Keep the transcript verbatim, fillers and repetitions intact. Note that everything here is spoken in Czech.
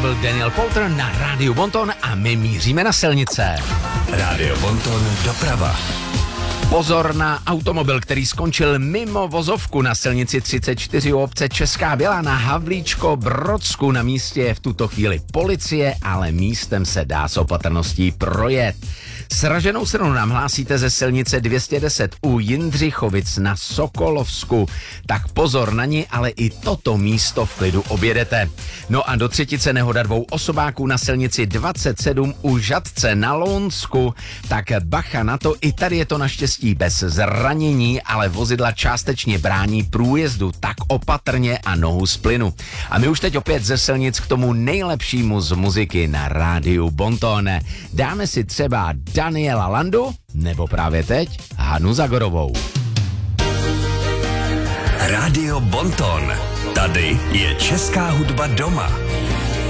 byl Daniel Powter na Rádiu Bonton a my míříme na silnice. Rádio Bonton doprava. Pozor na automobil, který skončil mimo vozovku na silnici třicet čtyři u obce Česká Bělá na Havlíčko-Brodsku. Na místě je v tuto chvíli policie, ale místem se dá s opatrností projet. Sraženou stranu nám hlásíte ze silnice dvě stě deset u Jindřichovic na Sokolovsku. Tak pozor na ní, ale i toto místo v klidu objedete. No a do třetice nehoda dvou osobáků na silnici dvacet sedm u Žatce na Lounsku. Tak bacha na to, i tady je to naštěstí bez zranění, ale vozidla částečně brání průjezdu, tak opatrně a nohu z plynu. A my už teď opět ze silnic k tomu nejlepšímu z muziky na Rádiu Bonton. Dáme si třeba Daniela Landu, nebo právě teď Hanu Zagorovou. Rádio Bonton. Tady je česká hudba doma.